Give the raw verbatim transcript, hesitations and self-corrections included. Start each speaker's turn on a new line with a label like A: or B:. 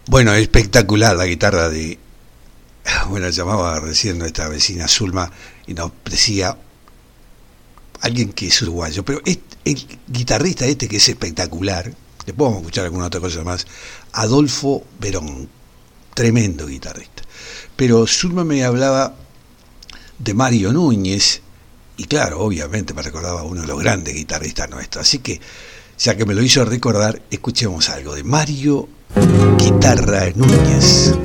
A: Bueno, espectacular la guitarra de... Bueno, llamaba recién nuestra vecina Zulma y nos decía alguien que es uruguayo, pero este, el guitarrista este que es espectacular, después vamos a escuchar alguna otra cosa más, Adolfo Verón, tremendo guitarrista. Pero Zulma me hablaba de Mario Núñez, y claro, obviamente me recordaba a uno de los grandes guitarristas nuestros, así que ya que me lo hizo recordar, escuchemos algo de Mario Guitarra Núñez.